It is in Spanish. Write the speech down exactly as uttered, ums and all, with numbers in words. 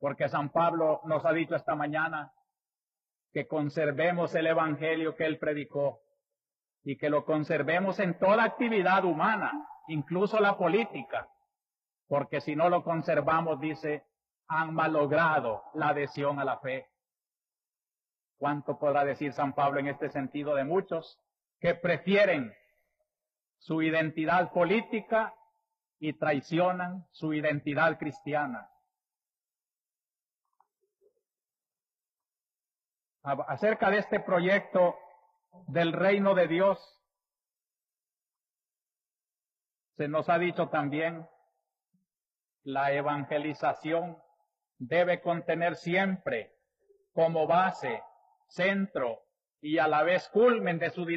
Porque San Pablo nos ha dicho esta mañana que conservemos el evangelio que él predicó y que lo conservemos en toda actividad humana, incluso la política, porque si no lo conservamos, dice, han malogrado la adhesión a la fe. ¿Cuánto podrá decir San Pablo en este sentido de muchos que prefieren su identidad política y traicionan su identidad cristiana? Acerca de este proyecto del reino de Dios, se nos ha dicho también, la evangelización debe contener siempre como base, centro y a la vez culmen de su